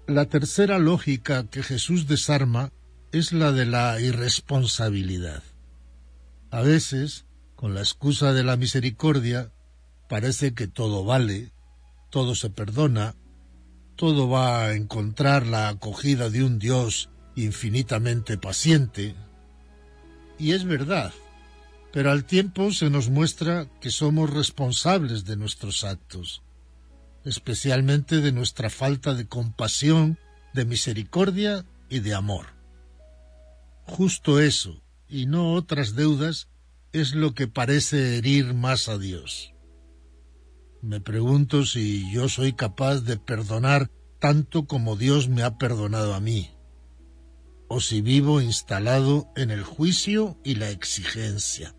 La tercera lógica que Jesús desarma es la de la irresponsabilidad. A veces, con la excusa de la misericordia, parece que todo vale, todo se perdona, todo va a encontrar la acogida de un Dios infinitamente paciente. Y es verdad, pero al tiempo se nos muestra que somos responsables de nuestros actos, especialmente de nuestra falta de compasión, de misericordia y de amor. Justo eso, y no otras deudas, es lo que parece herir más a Dios. Me pregunto si yo soy capaz de perdonar tanto como Dios me ha perdonado a mí, o si vivo instalado en el juicio y la exigencia.